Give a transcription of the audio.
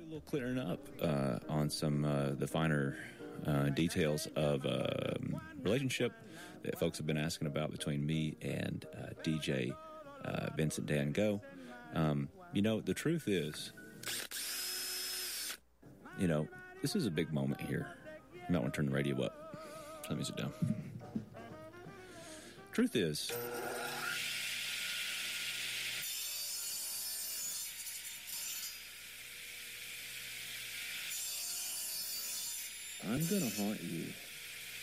little clearing up on some the finer details of relationship that folks have been asking about between me and DJ Vincent Dan Go. The truth is, this is a big moment here. You might want to turn the radio up. Let me sit down. Truth is, I'm going to haunt you